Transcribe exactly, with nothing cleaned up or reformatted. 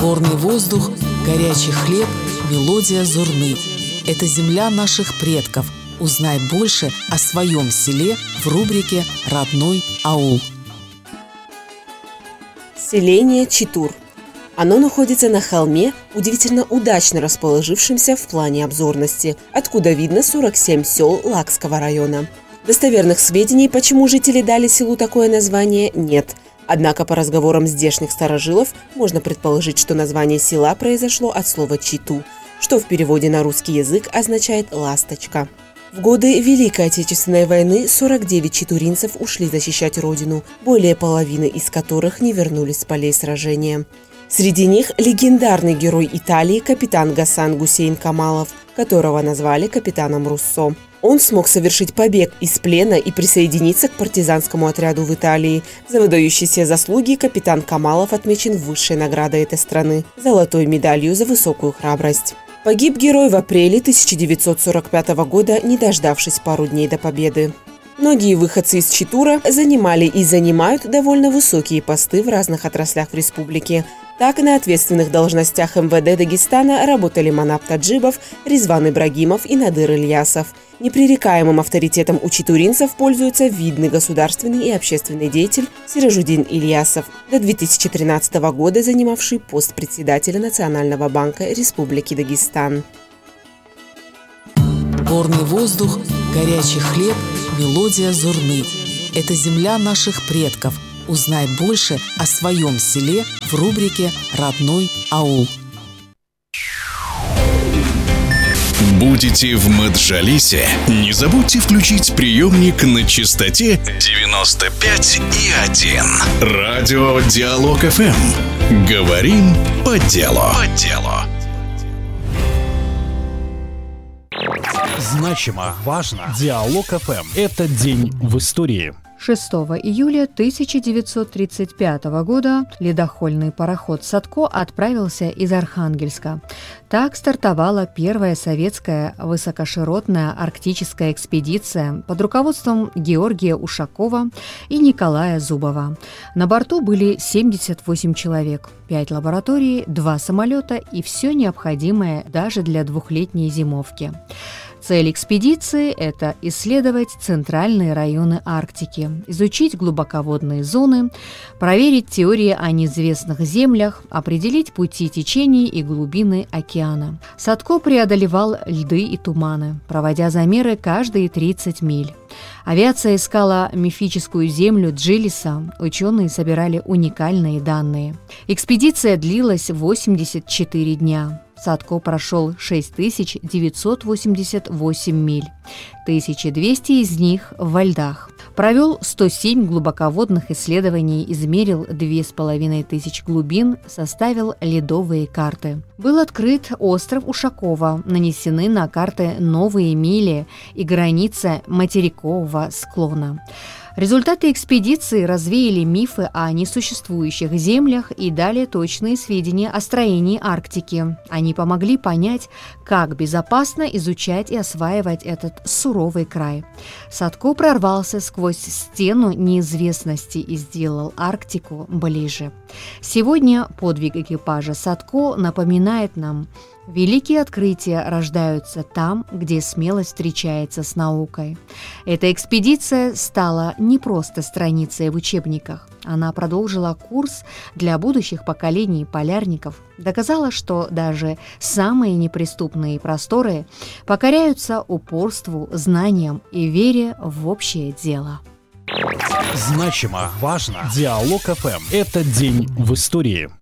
Горный воздух, горячий хлеб, мелодия зурны. Это земля наших предков. Узнай больше о своем селе в рубрике «Родной аул». Селение Читур. Оно находится на холме, удивительно удачно расположившемся в плане обзорности, откуда видно сорок семь сел Лакского района. Достоверных сведений, почему жители дали селу такое название, нет. Однако по разговорам здешних старожилов можно предположить, что название села произошло от слова «читу», что в переводе на русский язык означает «ласточка». В годы Великой Отечественной войны сорок девять читуринцев ушли защищать родину, более половины из которых не вернулись с полей сражения. Среди них легендарный герой Италии капитан Гасан Гусейн Камалов, которого назвали капитаном Руссо. Он смог совершить побег из плена и присоединиться к партизанскому отряду в Италии. За выдающиеся заслуги капитан Камалов отмечен высшей наградой этой страны – золотой медалью за высокую храбрость. Погиб герой в апреле тысяча девятьсот сорок пятого года, не дождавшись пару дней до победы. Многие выходцы из Читура занимали и занимают довольно высокие посты в разных отраслях в республике. Так, на ответственных должностях эм вэ дэ Дагестана работали Манап Таджибов, Резван Ибрагимов и Надыр Ильясов. Непререкаемым авторитетом у читуринцев пользуется видный государственный и общественный деятель Сиражудин Ильясов, до две тысячи тринадцатого года занимавший пост председателя Национального банка Республики Дагестан. Горный воздух, горячий хлеб, мелодия зурны. Это земля наших предков. Узнай больше о своем селе в рубрике «Родной аул». Будете в Маджалисе? Не забудьте включить приемник на частоте девяносто пять и один. Радио Диалог эф эм. Говорим по делу. По делу. Значимо, важно. Диалог эф эм. Это день в истории. шестого июля тысяча девятьсот тридцать пятого года ледохольный пароход «Садко» отправился из Архангельска. Так стартовала первая советская высокоширотная арктическая экспедиция под руководством Георгия Ушакова и Николая Зубова. На борту были семьдесят восемь человек, пять лабораторий, два самолета и все необходимое даже для двухлетней зимовки. Цель экспедиции – это исследовать центральные районы Арктики, изучить глубоководные зоны, проверить теории о неизвестных землях, определить пути течений и глубины океана. Садко преодолевал льды и туманы, проводя замеры каждые тридцать миль. Авиация искала мифическую землю Джилиса, ученые собирали уникальные данные. Экспедиция длилась восемьдесят четыре дня. Садко прошел шесть тысяч девятьсот восемьдесят восемь миль, тысяча двести из них во льдах. Провел сто семь глубоководных исследований, измерил две с половиной тысячи глубин, составил ледовые карты. Был открыт остров Ушакова, нанесены на карты новые мили и граница материкового склона. Результаты экспедиции развеяли мифы о несуществующих землях и дали точные сведения о строении Арктики. Они помогли понять, как безопасно изучать и осваивать этот суровый край. Садко прорвался сквозь стену неизвестности и сделал Арктику ближе. Сегодня подвиг экипажа Садко напоминает нам: великие открытия рождаются там, где смелость встречается с наукой. Эта экспедиция стала не просто страницей в учебниках. Она продолжила курс для будущих поколений полярников, доказала, что даже самые неприступные просторы покоряются упорству, знаниям и вере в общее дело. Значимо, важно. Диалог эф эм. Это день в истории.